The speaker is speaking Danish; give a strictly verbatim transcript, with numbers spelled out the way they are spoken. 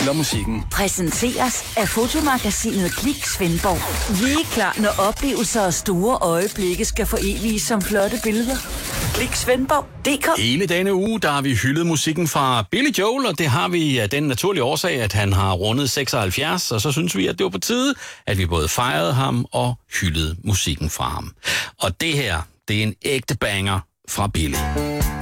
Eller musikken. Præsenteres af fotomagasinet Klik Svendborg. Vi er klar, når oplevelser og store øjeblikke skal foreviges som flotte billeder. Klik Svendborg punktum d k. Hele denne uge, der har vi hyldet musikken fra Billy Joel, og det har vi af den naturlige årsag, at han har rundet seksoghalvfjerds, og så synes vi, at det var på tide, at vi både fejrede ham og hyldede musikken fra ham. Og det her, det er en ægte banger fra Billy.